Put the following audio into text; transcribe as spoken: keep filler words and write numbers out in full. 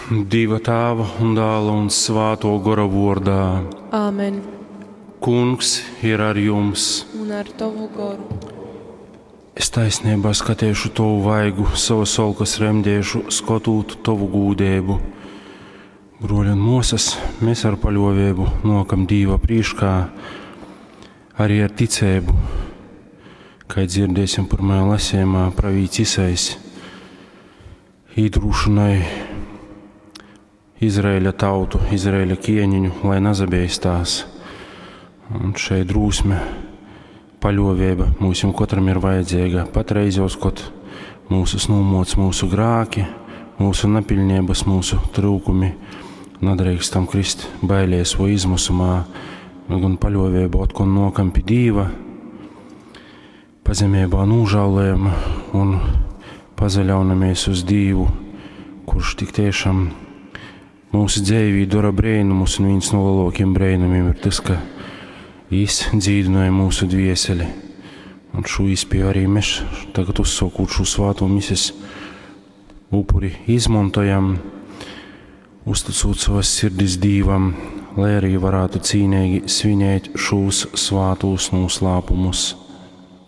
Dieva tēva un dēla un svāto gara vārdā. Āmen. Kungs ir ar jums. Un ar tavu garu. Es taisnībā skatiešu tavu vaigu, savu solkas remdiešu, skatūtu tavu gūdēbu. Broļi un mosas, mēs ar paļovību nokam Dieva prīškā, arī ar ticēbu, kā dzirdēsim pirmajā lasījumā pravīts Isais, īdrūšanai Izraēļa tautu, Izraēļa kieņiņu, lai nazabēstās. Un šeit drūsme, paļovība mums katram ir vajadzīga. Patreizos, kad mūsu snūmots, mūsu grāki, mūsu nepilnības, mūsu trūkumi, nadrīkstam krist bailēs vai izmusumā, gan paļovība atkal nokam pie Dieva, pazemībā nūžaulējam un pazaļaunamies uz Dievu, kurš tik tiešām mūsu dzīvī dara brēnumus, un viens no lielākajiem brēnumiem ir tas, ka Jis dzīvināja mūsu dvieseli. Un šo izpēju arī mēs tagad uzsākot šo svāto mises upuri izmantojam, uzticot savas sirdis Dievam, lai arī varētu cīnīgi svinēt šos svātos noslēpumus.